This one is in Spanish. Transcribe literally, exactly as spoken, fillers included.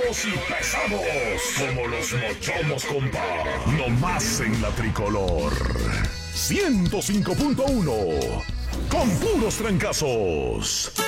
Durados y pesados como los mochomos, compa. No más en la tricolor. ciento cinco punto uno. Con puros trancazos.